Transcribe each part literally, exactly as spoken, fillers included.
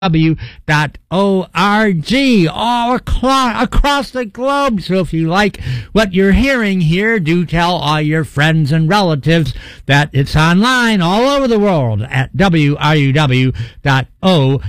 w dot org all across, across the globe. So if you like what you're hearing here, do tell all your friends and relatives that it's online all over the world at w r u w dot org.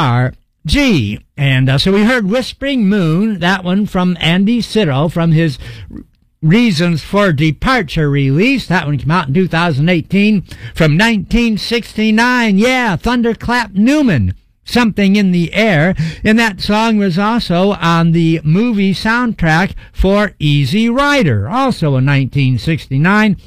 And uh, so we heard Whispering Moon, that one from Andy Sitto from his Reasons for Departure release. That one came out in two thousand eighteen. From nineteen sixty-nine, yeah, Thunderclap Newman, Something in the Air. And that song was also on the movie soundtrack for Easy Rider, also in nineteen sixty-nine.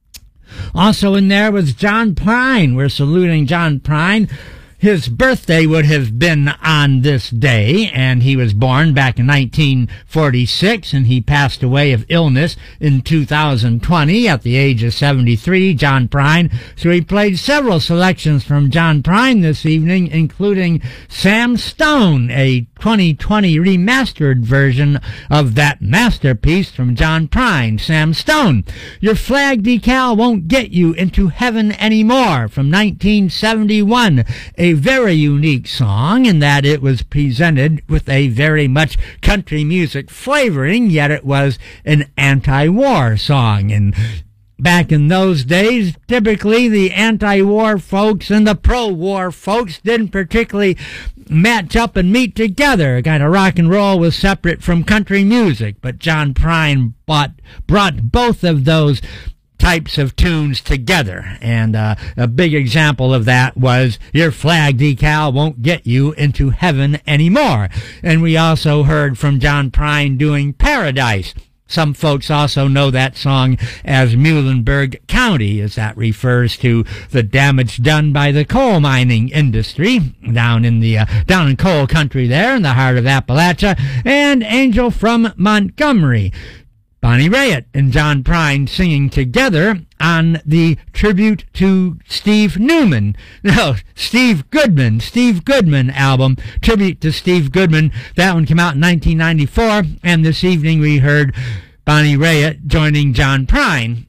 Also in there was John Prine. We're saluting John Prine. His birthday would have been on this day, and he was born back in nineteen forty-six, and he passed away of illness in two thousand twenty at the age of seventy-three, John Prine. So he played several selections from John Prine this evening, including Sam Stone, a twenty twenty remastered version of that masterpiece from John Prine, Sam Stone. Your Flag Decal Won't Get You Into Heaven Anymore from nineteen seventy-one, a very unique song in that it was presented with a very much country music flavoring, yet it was an anti-war song. And back in those days, typically the anti-war folks and the pro-war folks didn't particularly match up and meet together. Kind of rock and roll was separate from country music, but John Prine bought, brought both of those types of tunes together, and uh, a big example of that was Your Flag Decal Won't Get You Into Heaven Anymore. And we also heard from John Prine doing Paradise. Some folks also know that song as Muhlenberg County, as that refers to the damage done by the coal mining industry down in the uh, down in coal country there in the heart of Appalachia. And Angel from Montgomery, Bonnie Raitt and John Prine singing together on the tribute to Steve Newman. No, Steve Goodman. Steve Goodman album, tribute to Steve Goodman. That one came out in nineteen ninety-four. And this evening we heard Bonnie Raitt joining John Prine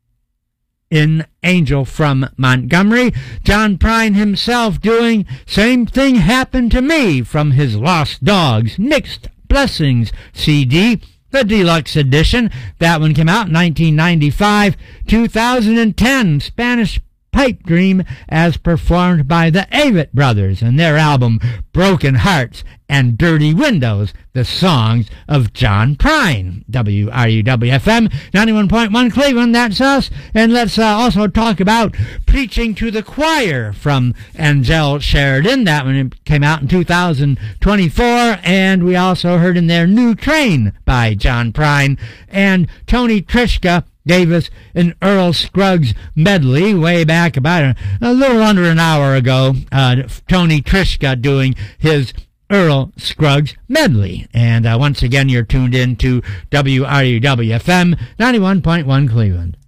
in Angel from Montgomery. John Prine himself doing Same Thing Happened to Me from his Lost Dogs Mixed Blessings C D. The deluxe edition. That one came out in nineteen ninety-five. two thousand ten, Spanish Pipe Dream as performed by the Avett Brothers and their album Broken Hearts and Dirty Windows, the songs of John Prine. W R U W F M ninety-one point one Cleveland, that's us. And let's uh, also talk about Preaching to the Choir from Angel Sheridan. That one came out in two thousand twenty-four. And we also heard in there New Train by John Prine. And Tony Trischka gave us an Earl Scruggs medley way back about a, a little under an hour ago. Uh, Tony Trischka doing his Earl Scruggs medley. And uh, once again, you're tuned in to W R U W F M ninety-one point one Cleveland.